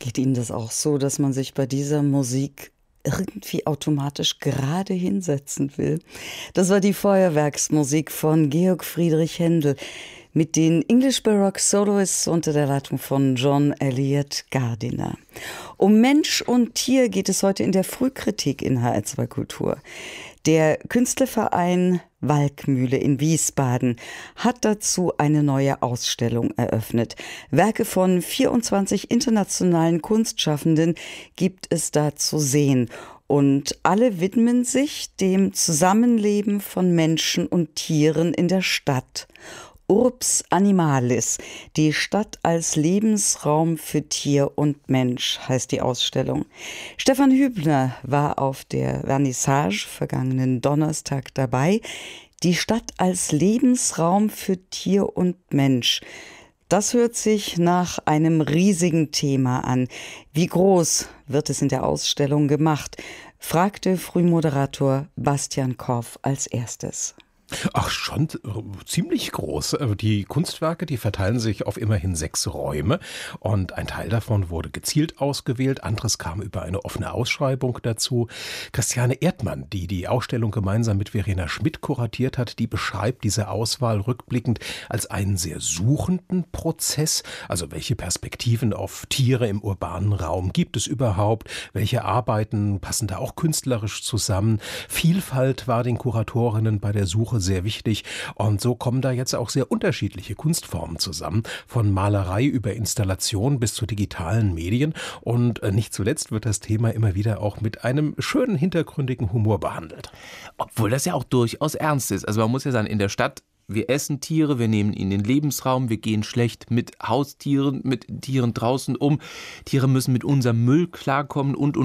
Geht Ihnen das auch so, dass man sich bei dieser Musik irgendwie automatisch gerade hinsetzen will? Das war die Feuerwerksmusik von Georg Friedrich Händel mit den English Baroque Soloists unter der Leitung von John Eliot Gardiner. Um Mensch und Tier geht es heute in der Frühkritik in HR2 Kultur. Der Künstlerverein Walkmühle in Wiesbaden hat dazu eine neue Ausstellung eröffnet. Werke von 24 internationalen Kunstschaffenden gibt es da zu sehen. Und alle widmen sich dem Zusammenleben von Menschen und Tieren in der Stadt. Urbs Animalis, die Stadt als Lebensraum für Tier und Mensch, heißt die Ausstellung. Stefan Hübner war auf der Vernissage vergangenen Donnerstag dabei. Die Stadt als Lebensraum für Tier und Mensch. Das hört sich nach einem riesigen Thema an. Wie groß wird es in der Ausstellung gemacht? Fragte Frühmoderator Bastian Korff als erstes. Ach, schon ziemlich groß. Die Kunstwerke, die verteilen sich auf immerhin 6 Räume und ein Teil davon wurde gezielt ausgewählt, anderes kam über eine offene Ausschreibung dazu. Christiane Erdmann, die die Ausstellung gemeinsam mit Verena Schmidt kuratiert hat, die beschreibt diese Auswahl rückblickend als einen sehr suchenden Prozess. Also welche Perspektiven auf Tiere im urbanen Raum gibt es überhaupt? Welche Arbeiten passen da auch künstlerisch zusammen? Vielfalt war den Kuratorinnen bei der Suche sehr wichtig und so kommen da jetzt auch sehr unterschiedliche Kunstformen zusammen, von Malerei über Installation bis zu digitalen Medien und nicht zuletzt wird das Thema immer wieder auch mit einem schönen hintergründigen Humor behandelt. Obwohl das ja auch durchaus ernst ist. Also man muss ja sagen, in der Stadt, wir essen Tiere, wir nehmen ihnen den Lebensraum, wir gehen schlecht mit Haustieren, mit Tieren draußen um. Tiere müssen mit unserem Müll klarkommen und.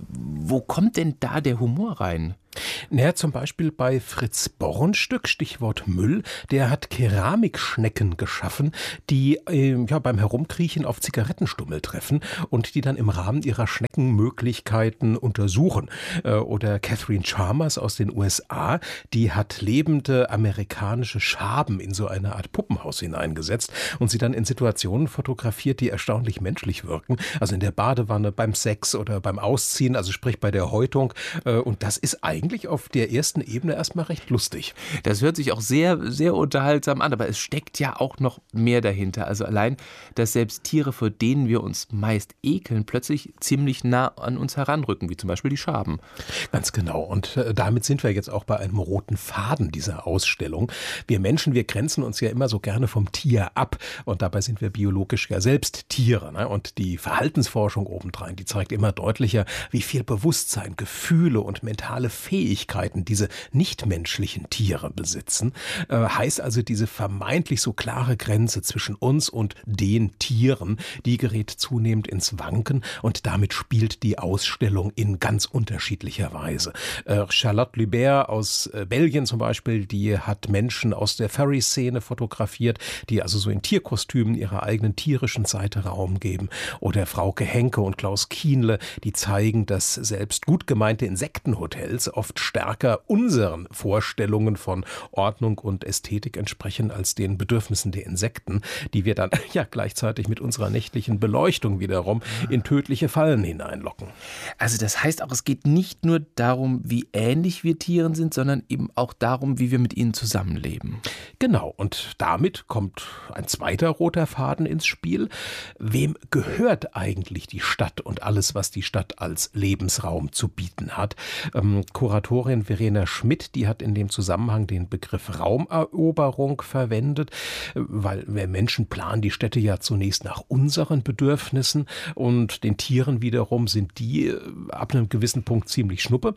Wo kommt denn da der Humor rein? Naja, zum Beispiel bei Fritz Bornstück, Stichwort Müll, der hat Keramikschnecken geschaffen, die beim Herumkriechen auf Zigarettenstummel treffen und die dann im Rahmen ihrer Schneckenmöglichkeiten untersuchen. Oder Catherine Chalmers aus den USA, die hat lebende amerikanische Schaben in so eine Art Puppenhaus hineingesetzt und sie dann in Situationen fotografiert, die erstaunlich menschlich wirken. Also in der Badewanne, beim Sex oder beim Ausziehen, also sprich bei der Häutung. Und das ist eigentlich auf der ersten Ebene erstmal recht lustig. Das hört sich auch sehr, sehr unterhaltsam an, aber es steckt ja auch noch mehr dahinter. Also allein, dass selbst Tiere, vor denen wir uns meist ekeln, plötzlich ziemlich nah an uns heranrücken, wie zum Beispiel die Schaben. Ganz genau. Und damit sind wir jetzt auch bei einem roten Faden dieser Ausstellung. Wir Menschen, wir grenzen uns ja immer so gerne vom Tier ab. Und dabei sind wir biologisch ja selbst Tiere. Ne? Und die Verhaltensforschung obendrein, die zeigt immer deutlicher, wie viel Bewusstsein, Gefühle und mentale Fähigkeiten diese nichtmenschlichen Tiere besitzen. Heißt also, diese vermeintlich so klare Grenze zwischen uns und den Tieren, die gerät zunehmend ins Wanken und damit spielt die Ausstellung in ganz unterschiedlicher Weise. Charlotte Lubert aus Belgien zum Beispiel, die hat Menschen aus der Furry-Szene fotografiert, die also so in Tierkostümen ihrer eigenen tierischen Seite Raum geben. Oder Frauke Henke und Klaus Kienle, die zeigen, dass selbst gut gemeinte Insektenhotels oft stärker unseren Vorstellungen von Ordnung und Ästhetik entsprechen als den Bedürfnissen der Insekten, die wir dann ja gleichzeitig mit unserer nächtlichen Beleuchtung wiederum in tödliche Fallen hineinlocken. Also das heißt auch, es geht nicht nur darum, wie ähnlich wir Tieren sind, sondern eben auch darum, wie wir mit ihnen zusammenleben. Genau, und damit kommt ein zweiter roter Faden ins Spiel. Wem gehört eigentlich die Stadt und alles, was die Stadt als Lebensraum zu bieten hat? Kuratorin Verena Schmidt, die hat in dem Zusammenhang den Begriff Raumeroberung verwendet, weil wir Menschen planen die Städte ja zunächst nach unseren Bedürfnissen und den Tieren wiederum sind die ab einem gewissen Punkt ziemlich schnuppe.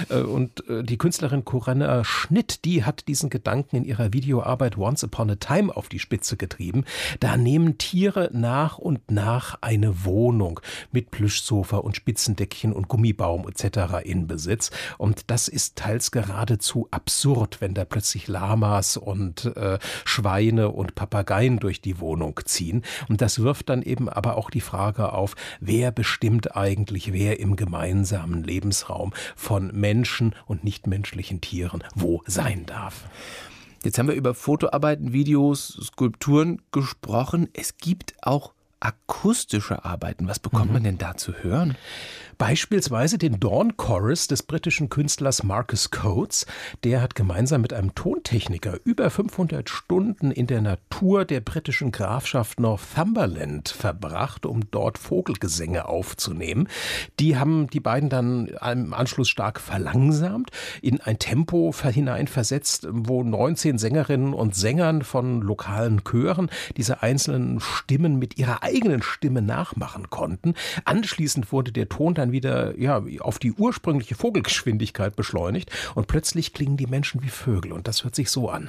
Und die Künstlerin Corinna Schnitt, die hat diesen Gedanken in ihrer Videoarbeit Once Upon a Time auf die Spitze getrieben. Da nehmen Tiere nach und nach eine Wohnung mit Plüschsofa und Spitzendeckchen und Gummibaum etc. in Besitz. Und das ist teils geradezu absurd, wenn da plötzlich Lamas und Schweine und Papageien durch die Wohnung ziehen. Und das wirft dann eben aber auch die Frage auf, wer bestimmt eigentlich, wer im gemeinsamen Lebensraum von Menschen und nichtmenschlichen Tieren wo sein darf. Jetzt haben wir über Fotoarbeiten, Videos, Skulpturen gesprochen. Es gibt auch akustische Arbeiten. Was bekommt man denn da zu hören? Beispielsweise den Dawn Chorus des britischen Künstlers Marcus Coates. Der hat gemeinsam mit einem Tontechniker über 500 Stunden in der Natur der britischen Grafschaft Northumberland verbracht, um dort Vogelgesänge aufzunehmen. Die haben die beiden dann im Anschluss stark verlangsamt, in ein Tempo hineinversetzt, wo 19 Sängerinnen und Sängern von lokalen Chören diese einzelnen Stimmen mit ihrer eigenen Stimme nachmachen konnten. Anschließend wurde der Ton dann wieder auf die ursprüngliche Vogelgeschwindigkeit beschleunigt und plötzlich klingen die Menschen wie Vögel und das hört sich so an.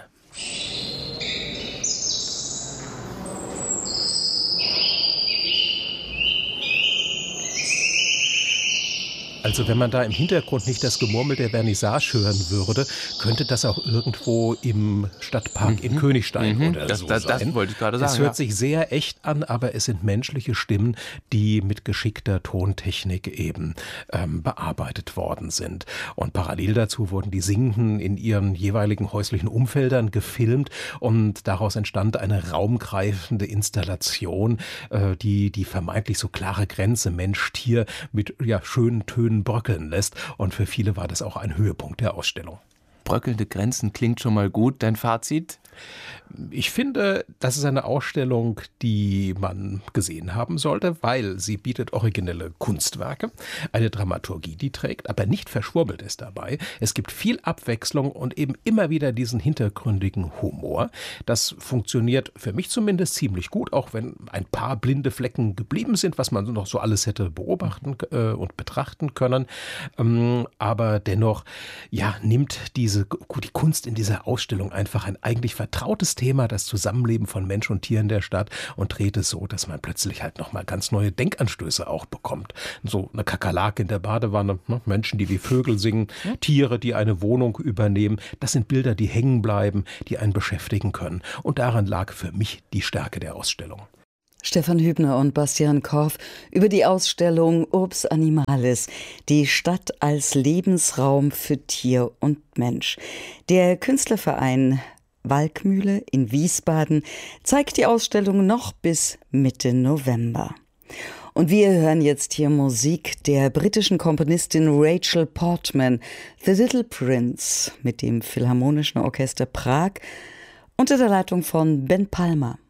Also wenn man da im Hintergrund nicht das Gemurmel der Vernissage hören würde, könnte das auch irgendwo im Stadtpark in Königstein oder so sein. Das wollte ich gerade sagen. Es hört sich sehr echt an, aber es sind menschliche Stimmen, die mit geschickter Tontechnik eben bearbeitet worden sind. Und parallel dazu wurden die Singenden in ihren jeweiligen häuslichen Umfeldern gefilmt und daraus entstand eine raumgreifende Installation, die vermeintlich so klare Grenze Mensch-Tier mit schönen Tönen bröckeln lässt. Und für viele war das auch ein Höhepunkt der Ausstellung. Bröckelnde Grenzen klingt schon mal gut. Dein Fazit? Ich finde, das ist eine Ausstellung, die man gesehen haben sollte, weil sie bietet originelle Kunstwerke, eine Dramaturgie, die trägt, aber nicht verschwurbelt ist dabei. Es gibt viel Abwechslung und eben immer wieder diesen hintergründigen Humor. Das funktioniert für mich zumindest ziemlich gut, auch wenn ein paar blinde Flecken geblieben sind, was man noch so alles hätte beobachten und betrachten können. Aber dennoch nimmt die Kunst in dieser Ausstellung einfach ein eigentlich vertrautes Thema, das Zusammenleben von Mensch und Tier in der Stadt, und dreht es so, dass man plötzlich halt nochmal ganz neue Denkanstöße auch bekommt. So eine Kakerlake in der Badewanne, Menschen, die wie Vögel singen, Tiere, die eine Wohnung übernehmen. Das sind Bilder, die hängen bleiben, die einen beschäftigen können. Und daran lag für mich die Stärke der Ausstellung. Stefan Hübner und Bastian Korff über die Ausstellung Urbs Animalis, die Stadt als Lebensraum für Tier und Mensch. Der Künstlerverein Walkmühle in Wiesbaden zeigt die Ausstellung noch bis Mitte November. Und wir hören jetzt hier Musik der britischen Komponistin Rachel Portman, The Little Prince, mit dem Philharmonischen Orchester Prag unter der Leitung von Ben Palmer.